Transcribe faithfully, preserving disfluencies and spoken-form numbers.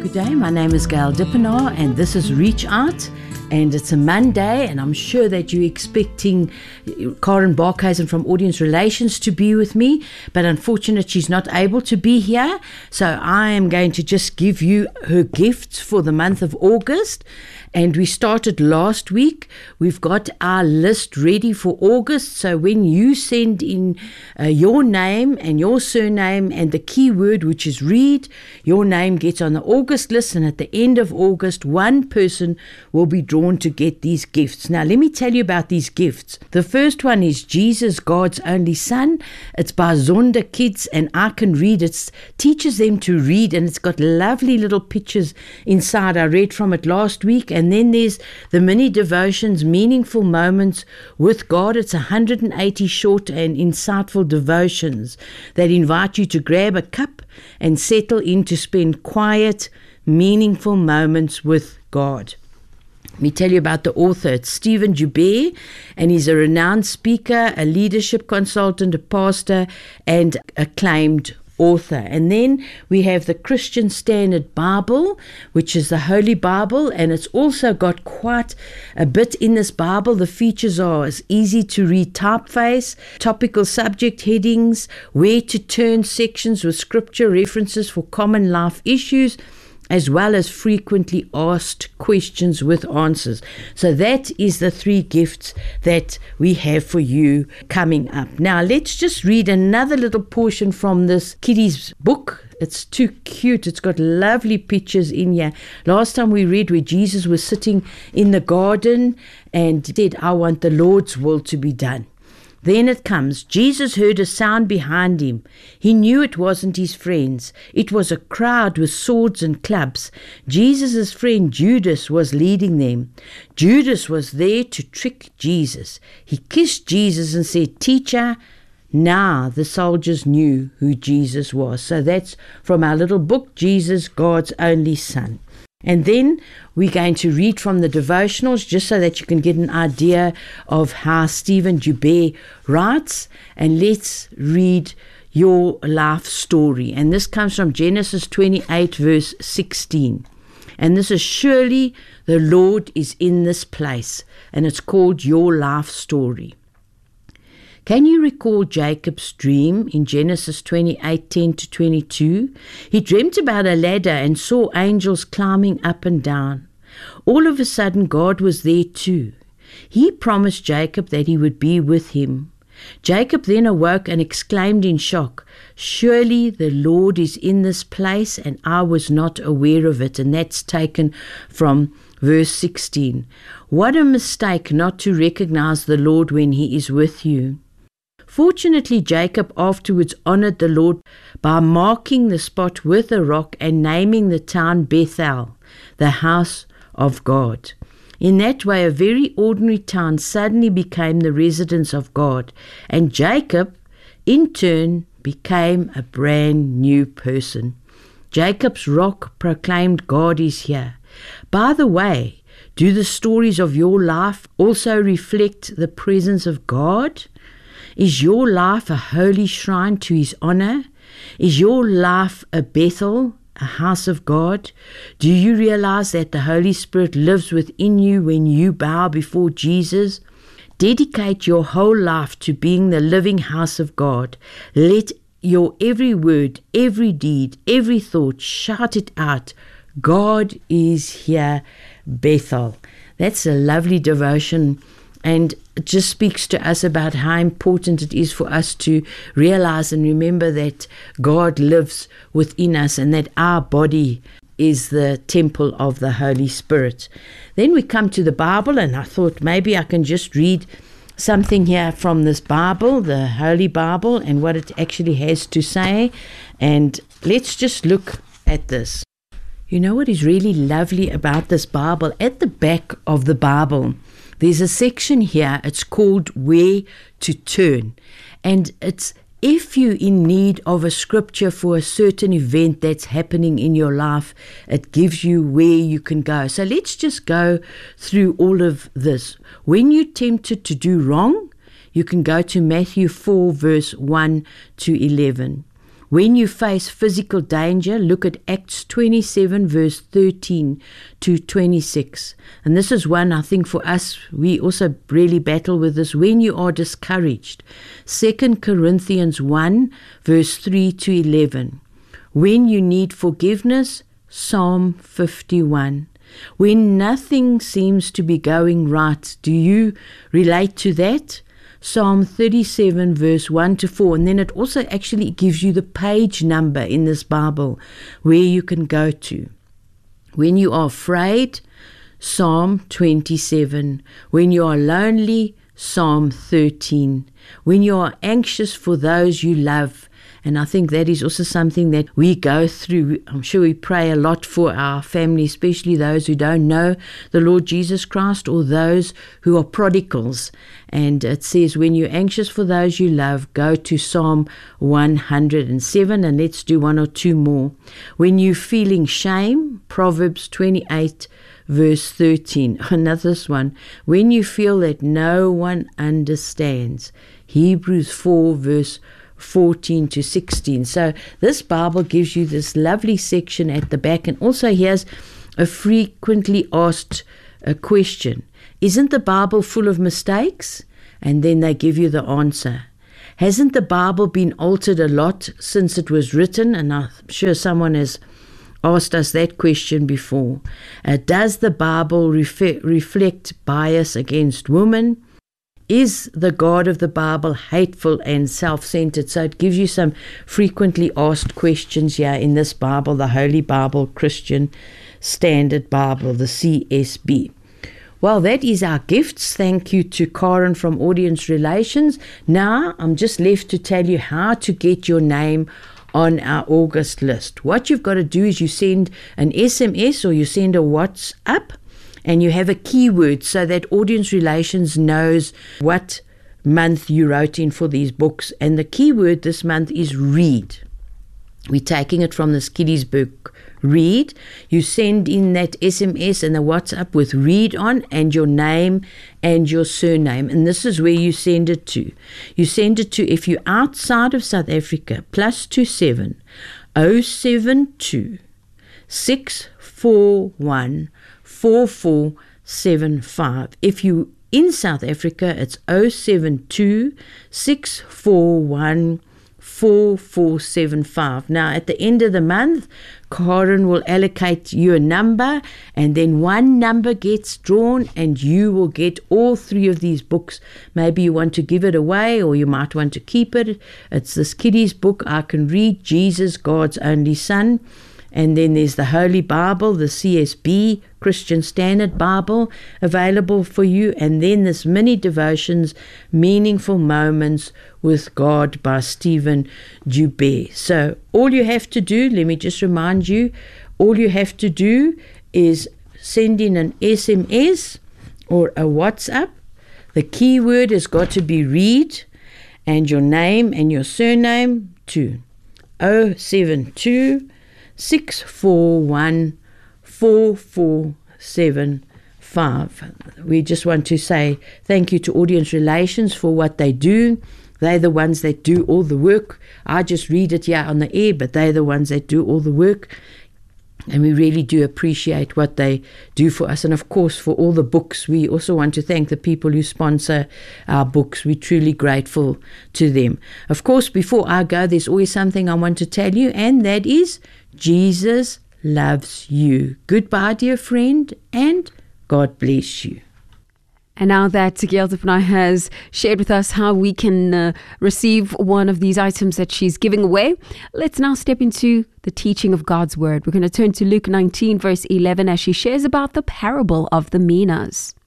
Good day, my name is Gail Dippenaar and this is Reach Out, and it's a Monday and I'm sure that you're expecting Karen Barkhuizen from Audience Relations to be with me, but unfortunately she's not able to be here, so I am going to just give you her gifts for the month of August. And we started last week. We've got our list ready for August. So when you send in uh, your name and your surname and the keyword, which is read, your name gets on the August list. And at the end of August, one person will be drawn to get these gifts. Now, let me tell you about these gifts. The first one is Jesus, God's Only Son. It's by Zonda Kids, and I can read. It teaches them to read, and it's got lovely little pictures inside. I read from it last week. And then there's the mini devotions, Meaningful Moments with God. It's one hundred eighty short and insightful devotions that invite you to grab a cup and settle in to spend quiet, meaningful moments with God. Let me tell you about the author. It's Stephen Joubert, and he's a renowned speaker, a leadership consultant, a pastor, and acclaimed author. And then we have the Christian Standard Bible, which is the Holy Bible, and it's also got quite a bit in this Bible. The features are as easy to read typeface, topical subject headings, where to turn sections with scripture references for common life issues, as well as frequently asked questions with answers. So that is the three gifts that we have for you coming up. Now let's just read another little portion from this kiddies book. It's too cute. It's got lovely pictures in here. Last time we read where Jesus was sitting in the garden and said, I want the Lord's will to be done. Then it comes, Jesus heard a sound behind him. He knew it wasn't his friends. It was a crowd with swords and clubs. Jesus' friend Judas was leading them. Judas was there to trick Jesus. He kissed Jesus and said, Teacher. Now the soldiers knew who Jesus was. So that's from our little book, Jesus, God's Only Son. And then we're going to read from the devotionals just so that you can get an idea of how Stephen Joubert writes. And let's read your life story. And this comes from Genesis twenty-eight, verse sixteen. And this is surely the Lord is in this place. And it's called Your Life Story. Can you recall Jacob's dream in Genesis twenty-eight, ten to twenty-two? He dreamt about a ladder and saw angels climbing up and down. All of a sudden, God was there too. He promised Jacob that he would be with him. Jacob then awoke and exclaimed in shock, Surely the Lord is in this place and I was not aware of it. And that's taken from verse sixteen. What a mistake not to recognize the Lord when he is with you. Fortunately, Jacob afterwards honored the Lord by marking the spot with a rock and naming the town Bethel, the house of God. In that way, a very ordinary town suddenly became the residence of God, and Jacob, in turn, became a brand new person. Jacob's rock proclaimed God is here. By the way, do the stories of your life also reflect the presence of God? Is your life a holy shrine to his honor? Is your life a Bethel, a house of God? Do you realize that the Holy Spirit lives within you when you bow before Jesus? Dedicate your whole life to being the living house of God. Let your every word, every deed, every thought, shout it out. God is here, Bethel. That's a lovely devotion. And it just speaks to us about how important it is for us to realize and remember that God lives within us and that our body is the temple of the Holy Spirit. Then we come to the Bible, and I thought maybe I can just read something here from this Bible, the Holy Bible, and what it actually has to say. And let's just look at this. You know what is really lovely about this Bible? At the back of the Bible, there's a section here, it's called Where to Turn. And it's if you're in need of a scripture for a certain event that's happening in your life, it gives you where you can go. So let's just go through all of this. When you're tempted to do wrong, you can go to Matthew four, verse one to eleven. When you face physical danger, look at Acts twenty-seven, verse thirteen to twenty-six. And this is one, I think, for us, we also really battle with this. When you are discouraged, Second Corinthians one, verse three to eleven. When you need forgiveness, Psalm fifty-one. When nothing seems to be going right, do you relate to that? Psalm thirty-seven, verse one to four. And then it also actually gives you the page number in this Bible where you can go to. When you are afraid, Psalm twenty-seven. When you are lonely, Psalm thirteen. When you are anxious for those you love. And I think that is also something that we go through. I'm sure we pray a lot for our family, especially those who don't know the Lord Jesus Christ or those who are prodigals. And it says, when you're anxious for those you love, go to Psalm one hundred seven, and let's do one or two more. When you're feeling shame, Proverbs twenty-eight, verse thirteen. Another one. When you feel that no one understands, Hebrews four, verse fourteen to sixteen. So this Bible gives you this lovely section at the back, and also here's a frequently asked uh, question. Isn't the Bible full of mistakes? And then they give you the answer. Hasn't the Bible been altered a lot since it was written? And I'm sure someone has asked us that question before. Uh, does the Bible ref- reflect bias against women? Is the God of the Bible hateful and self-centered? So it gives you some frequently asked questions here in this Bible, the Holy Bible Christian Standard Bible, the C S B. Well, that is our gifts. Thank you to Karen from Audience Relations. Now, I'm just left to tell you how to get your name on our August list. What you've got to do is you send an S M S or you send a WhatsApp, and you have a keyword so that Audience Relations knows what month you wrote in for these books. And the keyword this month is read. We're taking it from the Skiddy's book, Read. You send in that S M S and the WhatsApp with read on and your name and your surname. And this is where you send it to. You send it to, if you're outside of South Africa, plus two seven oh seven two six four one four four seven five. If you in South Africa, it's oh seven two six four one four four seven five. Now, at the end of the month, Karen will allocate you a number, and then one number gets drawn, and you will get all three of these books. Maybe you want to give it away, or you might want to keep it. It's this Kiddies book, I Can Read, Jesus, God's Only Son. And then there's the Holy Bible, the C S B, Christian Standard Bible, available for you. And then there's mini devotions, Meaningful Moments with God by Stephen Dubé. So all you have to do, let me just remind you, all you have to do is send in an S M S or a WhatsApp. The keyword has got to be read, and your name and your surname to oh seven two six four one four four seven five. We just want to say thank you to Audience Relations for what they do. They're the ones that do all the work. I just read it here on the air, but they're the ones that do all the work. And we really do appreciate what they do for us. And of course, for all the books, we also want to thank the people who sponsor our books. We're truly grateful to them. Of course, before I go, there's always something I want to tell you, and that is Jesus loves you. Goodbye, dear friend, and God bless you. And now that Gail Dippenaar has shared with us how we can uh, receive one of these items that she's giving away, let's now step into the teaching of God's Word. We're going to turn to Luke nineteen, verse eleven, as she shares about the parable of the minas.